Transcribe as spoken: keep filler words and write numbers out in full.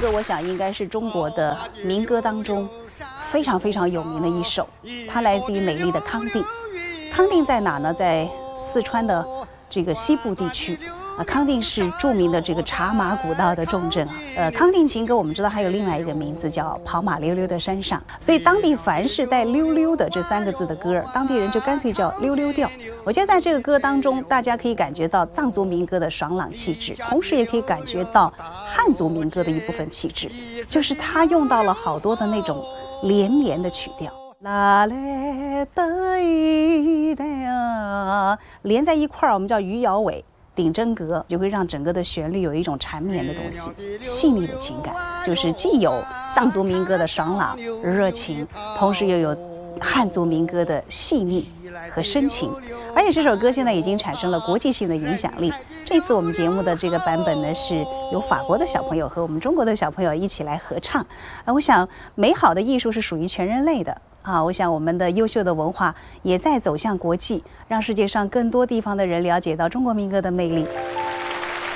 歌，我想应该是中国的民歌当中非常非常有名的一首，它来自于美丽的康定。康定在哪呢？在四川的这个西部地区。啊，康定是著名的这个茶马古道的重镇啊。呃，康定情歌我们知道还有另外一个名字叫跑马溜溜的山上，所以当地凡是带溜溜的这三个字的歌，当地人就干脆叫溜溜调。我觉得在这个歌当中，大家可以感觉到藏族民歌的爽朗气质，同时也可以感觉到汉族民歌的一部分气质，就是它用到了好多的那种连绵的曲调。啦嘞哒咿哒呀，连在一块儿，我们叫余姚尾。顶真格就会让整个的旋律有一种缠绵的东西，细腻的情感，就是既有藏族民歌的爽朗热情，同时又有汉族民歌的细腻和深情。而且这首歌现在已经产生了国际性的影响力。这次我们节目的这个版本呢，是由法国的小朋友和我们中国的小朋友一起来合唱。啊，我想美好的艺术是属于全人类的。啊，我想我们的优秀的文化也在走向国际，让世界上更多地方的人了解到中国民歌的魅力。